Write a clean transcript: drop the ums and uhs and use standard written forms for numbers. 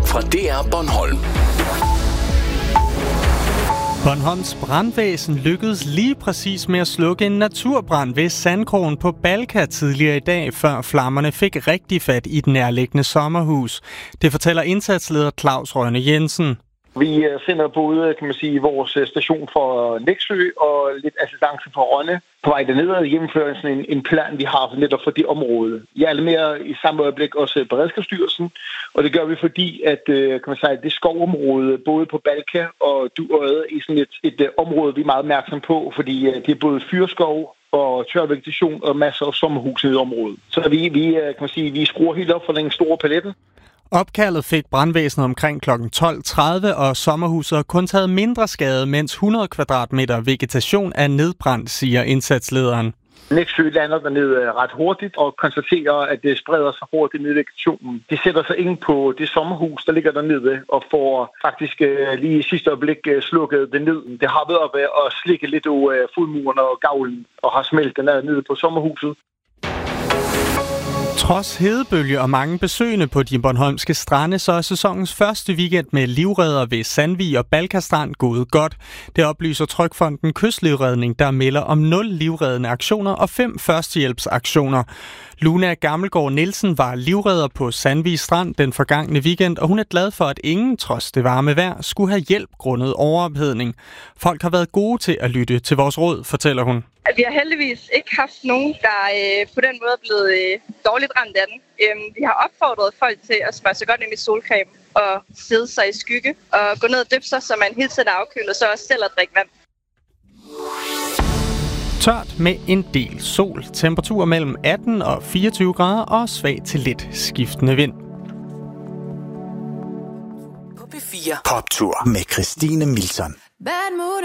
fra DR Bornholm. Bornholms brandvæsen lykkedes lige præcis med at slukke en naturbrand ved Sandkrogen på Balka tidligere i dag, før flammerne fik rigtig fat i et nærliggende sommerhus. Det fortæller indsatsleder Claus Rønne Jensen. Vi sender både, kan man sige, vores station for Nexø og lidt assistance for Rønne på vej dernede og gennemføre sådan en plan, vi har netop for det område. Jeg er mere i samme øjeblik også Beredskabsstyrelsen, og det gør vi fordi, at kan man sige, det skovområde både på Balka og Duodde er sådan et område, vi er meget opmærksom på, fordi det er både fyrskov og tør vegetation og masser af sommerhuse i området. Så vi skruer helt op for den store paletten. Opkaldet fik brandvæsenet omkring kl. 12.30, og sommerhuset har kun taget mindre skade, mens 100 kvadratmeter vegetation er nedbrændt, siger indsatslederen. Nexø lander dernede ret hurtigt og konstaterer, at det spreder sig hurtigt ned i vegetationen. De sætter sig ind på det sommerhus, der ligger dernede, og får faktisk lige i sidste øjeblik slukket det ned. Det har været ved at slikke lidt af fuldmurene og gavlen og har smeltet ned på sommerhuset. Trods hedebølge og mange besøgende på de bornholmske strande, så er sæsonens første weekend med livredder ved Sandvig og Balka Strand gået godt. Det oplyser Trygfonden Kystlivredning, der melder om 0 livreddende aktioner og 5 førstehjælpsaktioner. Luna Gammelgaard Nielsen var livredder på Sandvig Strand den forgangne weekend, og hun er glad for, at ingen, trods det varme vejr, skulle have hjælp grundet overophedning. Folk har været gode til at lytte til vores råd, fortæller hun. Vi har heldigvis ikke haft nogen, der på den måde er blevet dårligt ramt af den. Vi har opfordret folk til at smøre sig godt ind i solcreme og sidde sig i skygge og gå ned og dyppe sig, så man hele tiden er afkølet, og så også selv at drikke vand. Tørt med en del sol. Temperaturer mellem 18 og 24 grader og svag til lidt skiftende vind. På P4 Poptur med Christine Milton.